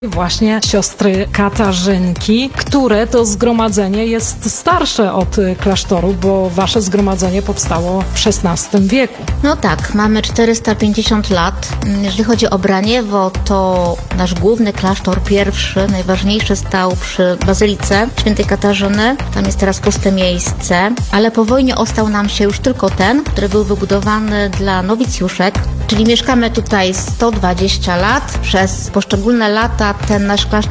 Właśnie siostry Katarzynki, które to zgromadzenie jest starsze od klasztoru, bo wasze zgromadzenie powstało w XVI wieku. No tak, mamy 450 lat. Jeżeli chodzi o Braniewo, to nasz główny klasztor pierwszy, najważniejszy, stał przy Bazylice Świętej Katarzyny. Tam jest teraz puste miejsce, ale po wojnie ostał nam się już tylko ten, który był wybudowany dla nowicjuszek, czyli mieszkamy tutaj 120 lat. Przez poszczególne lata ten nasz klasztor